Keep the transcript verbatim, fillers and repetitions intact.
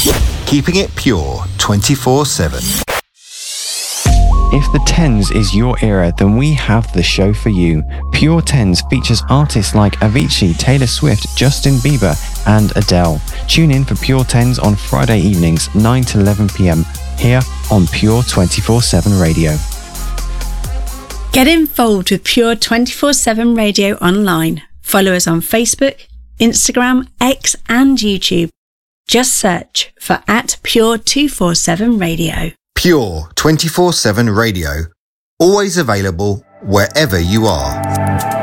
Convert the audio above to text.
Keeping it pure twenty-four seven. If the tens is your era, then we have the show for you. Pure Tens features artists like Avicii, Taylor Swift, Justin Bieber, and Adele. Tune in for Pure Tens on Friday evenings, nine to eleven p.m, here on Pure twenty-four seven Radio. Get involved with Pure twenty-four seven Radio online. Follow us on Facebook, Instagram, X, and YouTube. Just search for at Pure two forty-seven Radio. Pure twenty-four seven Radio. Always available wherever you are.